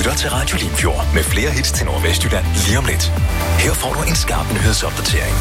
lytter til Radio Limfjord med flere hits til Nordvestjylland lige om lidt. Her får du en skarp nyhedsopdatering.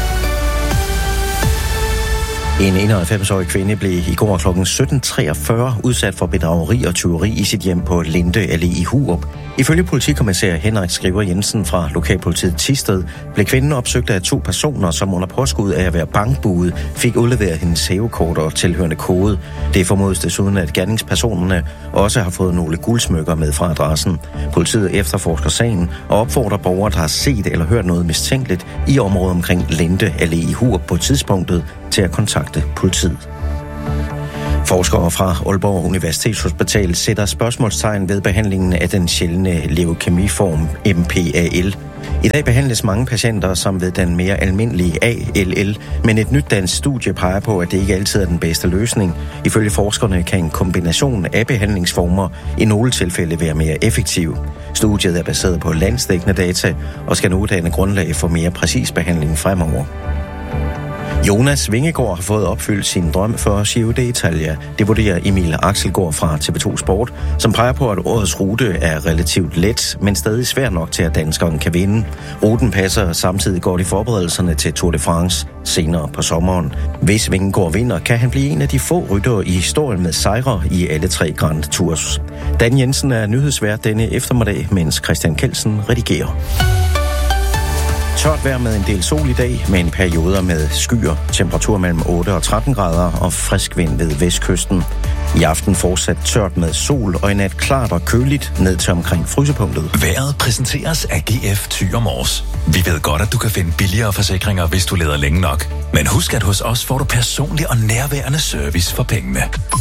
En 91-årig kvinde blev i går kl. 17.43 udsat for bedrageri og tyveri i sit hjem på Linde Allé i Hurup. Ifølge politikommissær Henrik Skriver Jensen fra lokalpolitiet Thisted blev kvinden opsøgt af 2 personer, som under påskud af at være bankbude fik udleveret hendes hævekort og tilhørende kode. Det formodes desuden, at gerningspersonerne også har fået nogle guldsmykker med fra adressen. Politiet efterforsker sagen og opfordrer borgere, der har set eller hørt noget mistænkeligt i området omkring Linde Allé i Hurup på tidspunktet, til at kontakte politiet. Forskere fra Aalborg Universitetshospital sætter spørgsmålstegn ved behandlingen af den sjældne leukemiform MPAL. I dag behandles mange patienter som ved den mere almindelige ALL, men et nyt dansk studie peger på, at det ikke altid er den bedste løsning. Ifølge forskerne kan en kombination af behandlingsformer i nogle tilfælde være mere effektiv. Studiet er baseret på landsdækkende data og skal nu danne grundlag for mere præcis behandling fremover. Jonas Vingegaard har fået opfyldt sin drøm for Giro d'Italia. Det vurderer Emil Axelgaard fra TV2 Sport, som peger på, at årets rute er relativt let, men stadig svær nok til, at danskeren kan vinde. Ruten passer samtidig godt i forberedelserne til Tour de France senere på sommeren. Hvis Vingegaard vinder, kan han blive en af de få ryttere i historien med sejre i alle 3 Grand Tours. Dan Jensen er nyhedsvært denne eftermiddag, mens Christian Kelsen redigerer. Tørt vejr med en del sol i dag, med en perioder med skyer, temperatur mellem 8 og 13 grader og frisk vind ved vestkysten. I aften fortsat tørt med sol og i nat klart og køligt ned til omkring frysepunktet. Vejret præsenteres af GF Thyre Mors. Vi ved godt, at du kan finde billigere forsikringer, hvis du leder længe nok. Men husk, at hos os får du personlig og nærværende service for pengene.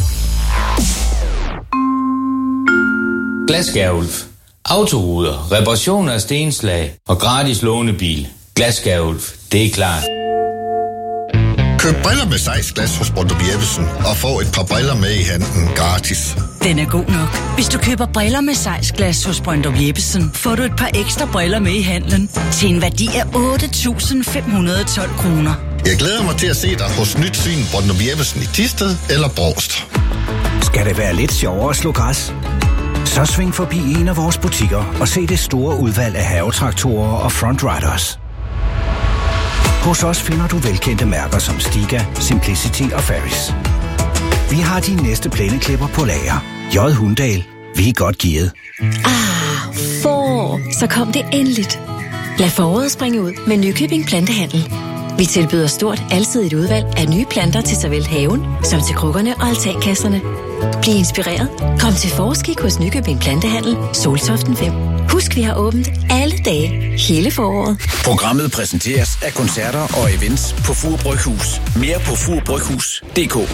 Glasskærulf. Autoruder, reparation af stenslag og gratis lånebil. Glasskærulf, det er klart. Køb briller med Zeiss-glas hos Brøndum Jeppesen og få et par briller med i handen gratis. Den er god nok. Hvis du køber briller med Zeiss-glas hos Brøndum Jeppesen, får du et par ekstra briller med i handlen til en værdi af 8.512 kroner. Jeg glæder mig til at se dig hos Nyt Syn Brøndum Jeppesen i Thisted eller Brovst. Skal det være lidt sjovere at slå græs? Så sving forbi en af vores butikker og se det store udvalg af havetraktorer og Frontriders. Hos os finder du velkendte mærker som Stiga, Simplicity og Ferris. Vi har de næste plæneklipper på lager. J. Hundahl. Vi er godt gearet. Forår. Så kom det endeligt. Lad foråret springe ud med Nykøbing Plantehandel. Vi tilbyder stort alsidigt udvalg af nye planter til såvel haven som til krukkerne og altankasserne. Bliv inspireret. Kom til forskik hos Nykøbing Plantehandel, Soltoften 5. Husk, vi har åbent alle dage, hele foråret. Programmet præsenteres af koncerter og events på Fur Bryghus. Mere på furbryghus.dk.